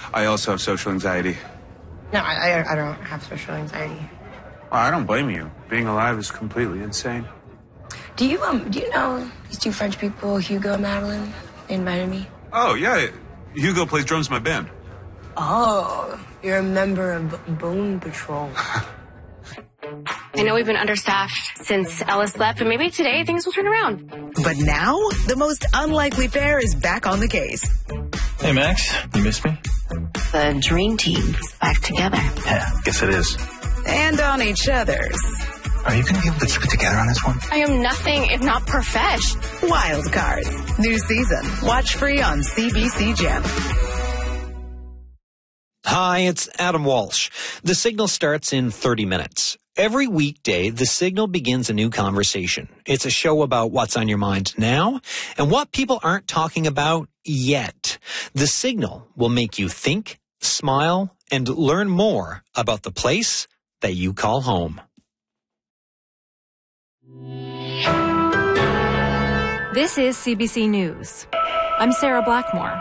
I also have social anxiety. No, I don't have social anxiety. Well, I don't blame you. Being alive is completely insane. Do you know these two French people, Hugo and Madeline? They invited me. Oh, yeah. Hugo plays drums in my band. Oh, you're a member of Bone Patrol. I know we've been understaffed since Ellis left, but maybe today things will turn around. But now, the most unlikely pair is back on the case. Hey, Max, you missed me? The dream team's back together. Yeah, guess it is. And on each other's. Are you going to be able to keep it together on this one? I am nothing if not profesh. Wild Cards. New season. Watch free on CBC Gem. Hi, it's Adam Walsh. The Signal starts in 30 minutes. Every weekday, The Signal begins a new conversation. It's a show about what's on your mind now and what people aren't talking about yet. The Signal will make you think, smile, and learn more about the place that you call home. This is CBC News. I'm Sarah Blackmore.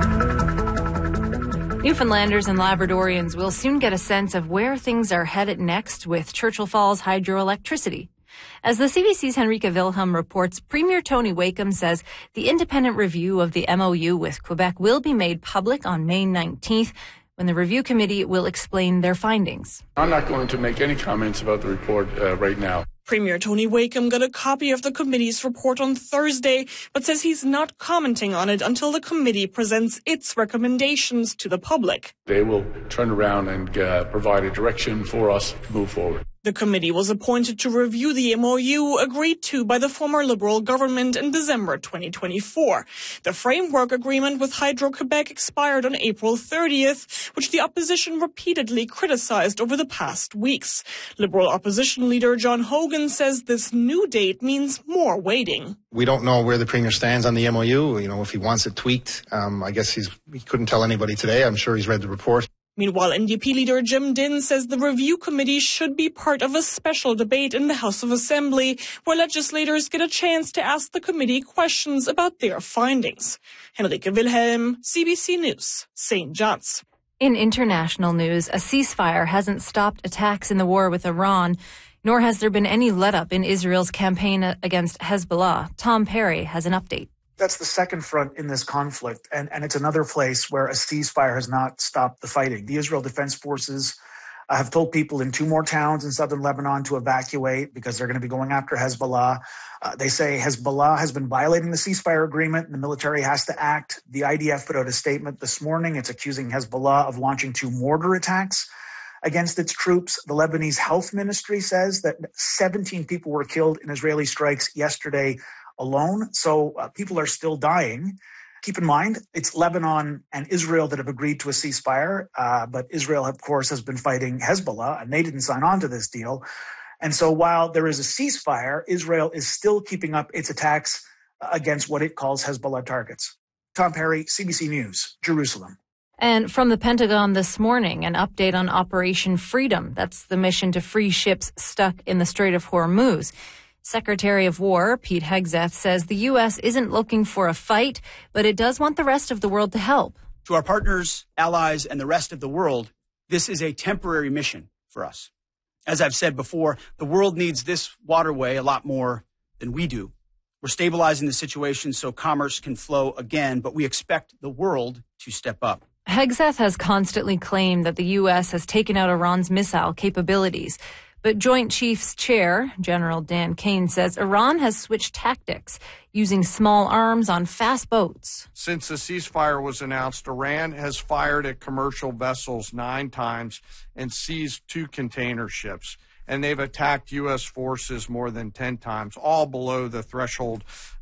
Newfoundlanders and Labradorians will soon get a sense of where things are headed next with Churchill Falls hydroelectricity. As the CBC's Henrika Wilhelm reports, Premier Tony Wakeham says the independent review of the MOU with Quebec will be made public on May 19th, when the review committee will explain their findings. I'm not going to make any comments about the report right now. Premier Tony Wakeham got a copy of the committee's report on Thursday, but says he's not commenting on it until the committee presents its recommendations to the public. They will turn around and provide a direction for us to move forward. The committee was appointed to review the MOU agreed to by the former Liberal government in December 2024. The framework agreement with Hydro-Quebec expired on April 30th, which the opposition repeatedly criticized over the past weeks. Liberal opposition leader John Hogan says this new date means more waiting. We don't know where the Premier stands on the MOU. You know, if he wants it tweaked, I guess he couldn't tell anybody today. I'm sure he's read the report. Meanwhile, NDP leader Jim Dinn says the review committee should be part of a special debate in the House of Assembly where legislators get a chance to ask the committee questions about their findings. Henrika Wilhelm, CBC News, St. John's. In international news, a ceasefire hasn't stopped attacks in the war with Iran, nor has there been any let-up in Israel's campaign against Hezbollah. Tom Perry has an update. That's the second front in this conflict, and it's another place where a ceasefire has not stopped the fighting. The Israel Defense Forces have told people in 2 more towns in southern Lebanon to evacuate because they're going to be going after Hezbollah. They say Hezbollah has been violating the ceasefire agreement and the military has to act. The IDF put out a statement this morning. It's accusing Hezbollah of launching 2 mortar attacks against its troops. The Lebanese Health Ministry says that 17 people were killed in Israeli strikes yesterday alone. So people are still dying. Keep in mind, it's Lebanon and Israel that have agreed to a ceasefire. But Israel, of course, has been fighting Hezbollah, and they didn't sign on to this deal. And so while there is a ceasefire, Israel is still keeping up its attacks against what it calls Hezbollah targets. Tom Perry, CBC News, Jerusalem. And from the Pentagon this morning, an update on Operation Freedom. That's the mission to free ships stuck in the Strait of Hormuz. Secretary of War Pete Hegseth says the U.S. isn't looking for a fight, but it does want the rest of the world to help. To our partners, allies, and the rest of the world, this is a temporary mission for us. As I've said before, the world needs this waterway a lot more than we do. We're stabilizing the situation so commerce can flow again, but we expect the world to step up. Hegseth has constantly claimed that the U.S. has taken out Iran's missile capabilities. But Joint Chiefs Chair General Dan Kane says Iran has switched tactics, using small arms on fast boats. Since the ceasefire was announced, Iran has fired at commercial vessels 9 times and seized 2 container ships. And they've attacked U.S. forces more than 10 times, all below the threshold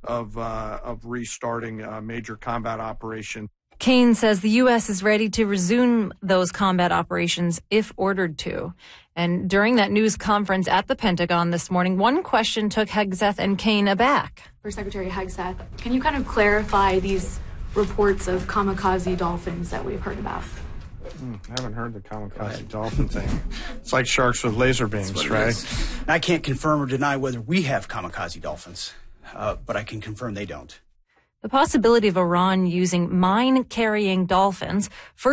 of restarting a major combat operation. Kane says the U.S. is ready to resume those combat operations if ordered to. And during that news conference at the Pentagon this morning, one question took Hegseth and Kane aback. For Secretary Hegseth, can you kind of clarify these reports of kamikaze dolphins that we've heard about? I haven't heard the kamikaze dolphin thing. It's like sharks with laser beams, right? I can't confirm or deny whether we have kamikaze dolphins, but I can confirm they don't. The possibility of Iran using mine-carrying dolphins first